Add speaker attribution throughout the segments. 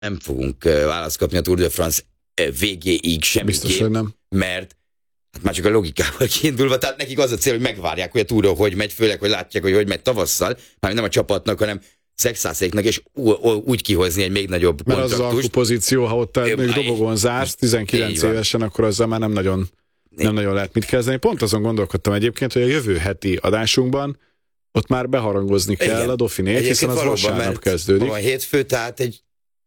Speaker 1: nem fogunk választ kapni a Tour de France végéig semmiképp.
Speaker 2: Biztos, hogy nem.
Speaker 1: Mert hát már csak a logikával kiindulva, tehát nekik az a cél, hogy megvárják, hogy a Tour hogy megy, főleg, hogy látják, hogy megy tavasszal, már nem a csapatnak, hanem Szexászéknak, és úgy kihozni egy még nagyobb
Speaker 2: mert
Speaker 1: kontraktust.
Speaker 2: Mert az alkupozíció, ha ott még dobogon zársz, 19 évesen, akkor azzal már nem nagyon lehet mit kezdeni. Pont azon gondolkodtam egyébként, hogy a jövő heti adásunkban ott már beharangozni kell a Dauphinét, hiszen az vasárnap kezdődik.
Speaker 1: Van hétfő, tehát egy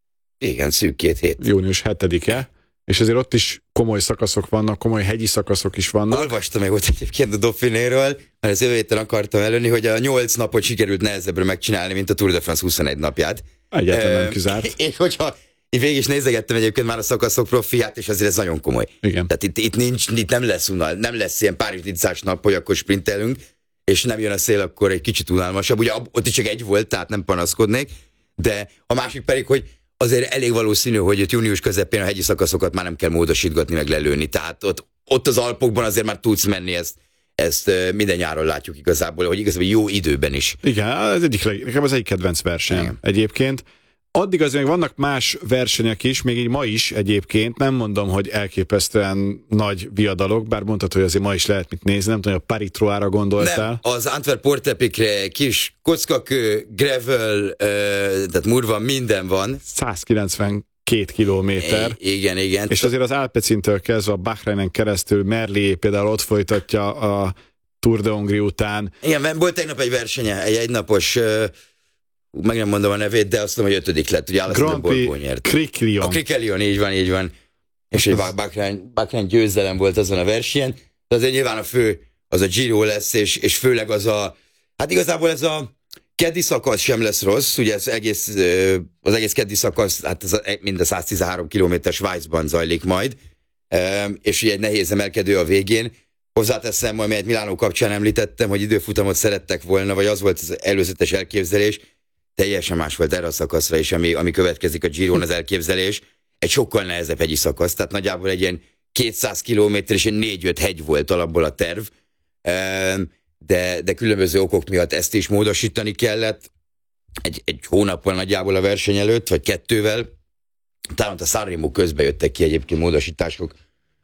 Speaker 1: szűk 2 hét.
Speaker 2: Június 7-e, és azért ott is komoly szakaszok vannak, komoly hegyi szakaszok is vannak.
Speaker 1: Olvastam még ott egyébként a Dauphinéről, mert az jövő héten akartam előni, hogy a 8 napot sikerült nehezebbre megcsinálni, mint a Tour de France 21 napját.
Speaker 2: Egyáltalán nem kizárt.
Speaker 1: És hogyha én végig is nézegettem egyébként már a szakaszok profiát, és azért ez nagyon komoly.
Speaker 2: Igen.
Speaker 1: Tehát itt nem lesz unal, nem lesz ilyen Párizs-Nizzás nap, hogy akkor sprintelünk, és nem jön a szél, akkor egy kicsit unalmasabb. Ugye ott is csak egy volt, tehát nem panaszkodnék, de a másik pedig, hogy azért elég valószínű, hogy itt június közepén a hegyi szakaszokat már nem kell módosítgatni, meg lelőni. Tehát ott az Alpokban azért már tudsz menni, ezt minden nyáron látjuk igazából, hogy igazából jó időben is.
Speaker 2: Igen, nekem az egyik kedvenc verseny egyébként. Addig azért még vannak más versenyek is, még így ma is egyébként, nem mondom, hogy elképesztően nagy viadalok, bár mondtad, hogy azért ma is lehet mit nézni, nem tudom, hogy a Paris-Troyes-ra gondoltál.
Speaker 1: Nem, az Antwerp-Portepikre kis kockakő, gravel, tehát murva, minden van.
Speaker 2: 192 kilométer.
Speaker 1: Igen.
Speaker 2: És azért az Alpecintől kezdve a Bahreinen keresztül Merlier például ott folytatja a Tour de Hongrie után.
Speaker 1: Igen, volt tegnap egy versenye, egy egynapos, meg nem mondom a nevét, de azt mondom, hogy 5. lett, ugye
Speaker 2: Grand Prix Criquelion.
Speaker 1: A Criquelion, így van. És egy Bahrein győzelem volt azon a versenyen, de azért nyilván a fő az a Giro lesz, és főleg az hát igazából ez a keddi szakasz sem lesz rossz, ugye az egész keddi szakasz, hát mind a 113 km Svájcban zajlik majd, és ugye egy nehéz emelkedő a végén. Hozzáteszem, amelyet Milánó kapcsán említettem, hogy időfutamot szerettek volna, vagy az volt az előzetes elképzelés, teljesen más volt erre a szakaszra is, ami következik a Giron az elképzelés. Egy sokkal nehezebb hegyi szakasz, tehát nagyjából egy ilyen 200 kilométer és egy 4-5 hegy volt alapból a terv, de különböző okok miatt ezt is módosítani kellett. Egy hónappal nagyjából a verseny előtt, vagy 2-vel. Talán a Sanremo közben jöttek ki egyébként módosítások,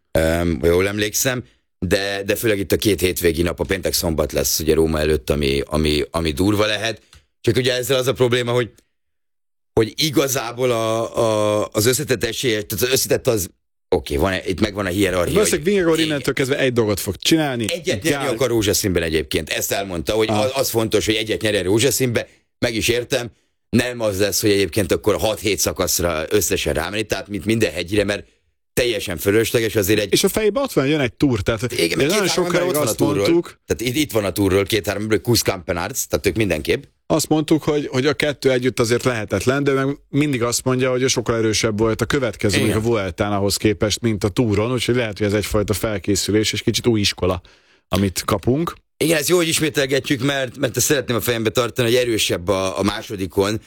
Speaker 1: jól emlékszem, de főleg itt a 2 hétvégi nap, a péntek-szombat lesz ugye Róma előtt, ami durva lehet. Csak ugye ezzel az a probléma, hogy igazából az összetett esélyes, tehát az összetett az oké, itt megvan a hierarchia.
Speaker 2: Valószínűleg Vingegaard innentől kezdve egy dolgot fog csinálni.
Speaker 1: Egyet nyerni akar rózsaszínben egyébként. Ezt elmondta, hogy az fontos, hogy egyet nyerjen rózsaszínbe. Meg is értem. Nem az lesz, hogy egyébként akkor 6-7 szakaszra összesen rámenni, tehát mint minden hegyre, mert teljesen fölösleges azért
Speaker 2: És a fejében ott van, jön egy túr, tehát
Speaker 1: igen, nagyon sokáig azt mondtuk. Tehát itt van a túrról 2-3, Kusz Kampenarts, tehát ők mindenképp.
Speaker 2: Azt mondtuk, hogy a kettő együtt azért lehetetlen, de meg mindig azt mondja, hogy sokkal erősebb volt a következő, még a Vueltán ahhoz képest, mint a túron, úgyhogy lehet, hogy ez egyfajta felkészülés, és kicsit új iskola, amit kapunk.
Speaker 1: Igen, ezt jó, hogy ismételgetjük, mert ezt szeretném a fejembe tartani, hogy erősebb a másodikon,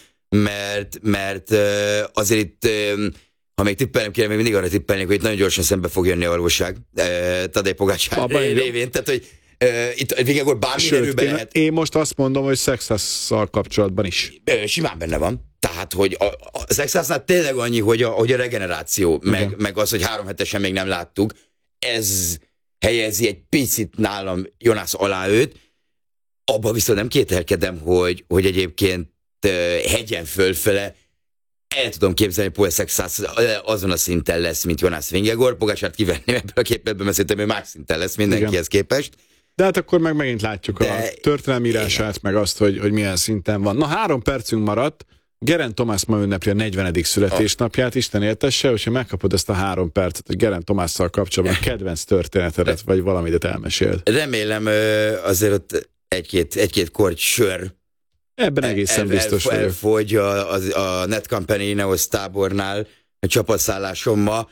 Speaker 1: mert azért itt, ha még tippelnem kéne, még mindig arra tippelnék, hogy itt nagyon gyorsan szembe fog jönni a valóság. Tadej Pogačar révén, tehát hogy itt Vingegaard bármilyen erőben lehet.
Speaker 2: Én most azt mondom, hogy Szexásszal kapcsolatban is.
Speaker 1: Simán benne van. Tehát, hogy a Szexásznál tényleg annyi, hogy a regeneráció, meg az, hogy 3 hetesen még nem láttuk, ez helyezi egy picit nálam Jonas alá őt. Abban viszont nem kételkedem, hogy egyébként hegyen fölfele el tudom képzelni, hogy Paul Szexász azon a szinten lesz, mint Jonas Vingegaard. Pogačart kivenném ebből a képletből, mert szerintem ő más szinten lesz mindenkihez képest.
Speaker 2: De hát akkor megint látjuk a történelmírását, meg azt, hogy milyen szinten van. Na, 3 percünk maradt. Geraint Thomas ma ünnepli a 40. születésnapját, Isten éltesse, hogyha megkapod ezt a 3 percet, hogy Geraint Thomasszal kapcsolatban a kedvenc történetedet, vagy valamit elmeséld.
Speaker 1: Remélem azért ott egy-két korty sör
Speaker 2: ebben egészen biztos vagyok.
Speaker 1: Elfogy a Netcompany Ineos tábornál a csapatszálláson ma.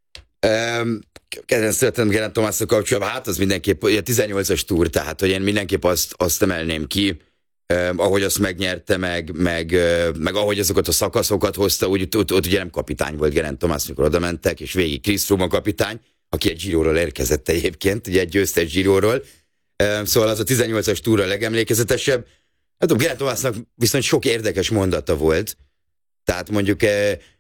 Speaker 1: Kedvenc történetem Geraint Thomasszal kapcsolatban, hát az mindenképp, ugye 18-as túr, tehát hogy én mindenképp azt emelném ki, ahogy azt megnyerte, meg ahogy azokat a szakaszokat hozta, úgy ott ugye nem kapitány volt Geraint Thomas, mikor oda mentek, és végig Chris Froome a kapitány, aki egy Giróról érkezett egyébként, ugye egy győztes Giróról. Szóval az a 18-as túra a legemlékezetesebb. Hát Geraint Thomasnak viszont sok érdekes mondata volt. Tehát mondjuk